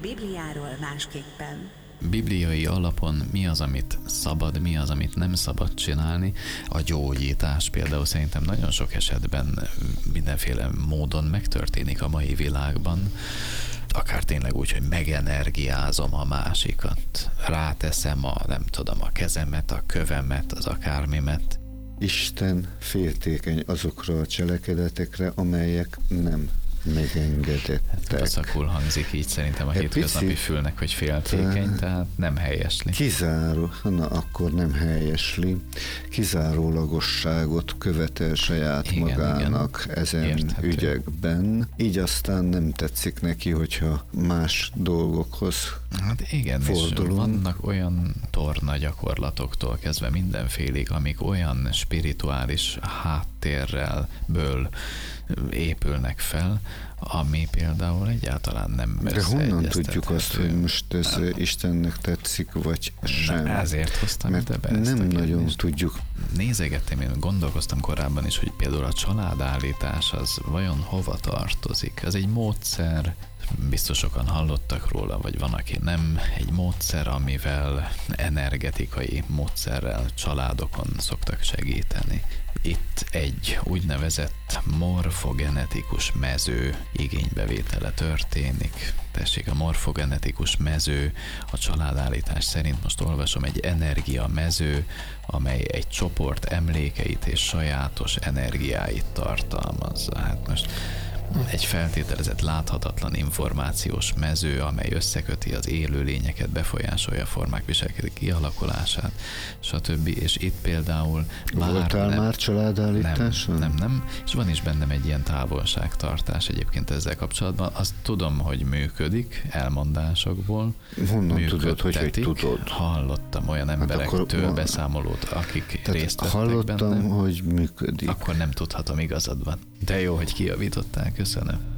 Bibliáról másképpen. Bibliai alapon mi az, amit szabad, mi az, amit nem szabad csinálni. A gyógyítás például szerintem nagyon sok esetben mindenféle módon megtörténik a mai világban, akár tényleg úgy, hogy megenergiázom a másikat, ráteszem a kezemet, a kövemet, az akármimet. Isten féltékeny azokra a cselekedetekre, amelyek nem megengedettek. Rosszakul hangzik így szerintem a hétköznapi fülnek, hogy féltékeny, tehát nem helyesli. Akkor nem helyesli. Kizárólagosságot követel saját magának ezen érthető ügyekben. Így aztán nem tetszik neki, hogyha más dolgokhoz hát igen, fordulunk. És vannak olyan torna gyakorlatoktól kezdve mindenfélig, amik olyan spirituális háttérrel épülnek fel, ami például egyáltalán nem összeegyeztethető. De honnan tudjuk azt, hogy most ez Istennek tetszik, vagy sem? Ezért hoztam ide be nem nagyon tudjuk. Nézegettem, én gondolkoztam korábban is, hogy például a családállítás az vajon hova tartozik? Ez egy módszer, biztos sokan hallottak róla, vagy van, aki nem. Egy módszer, amivel energetikai módszerrel családokon szoktak segíteni. Itt egy úgynevezett morfogenetikus mező igénybevétele történik. Tessék, a morfogenetikus mező a családállítás szerint, most olvasom, egy energia mező, amely egy csoport emlékeit és sajátos energiáit tartalmazza. Hát most egy feltételezett láthatatlan információs mező, amely összeköti az élőlényeket, befolyásolja a formák viselkedési kialakulását, stb. És itt például voltál már családállításon? Nem. És van is bennem egy ilyen távolságtartás egyébként ezzel kapcsolatban. Azt tudom, hogy működik elmondásokból. Honnan tudod, hogy tudod? Hallottam olyan emberektől beszámolót, akik részt vettek hallottam, benne. hogy működik. Akkor nem tudhatom, igazad van. De jó, hogy kijavítottál, köszönöm.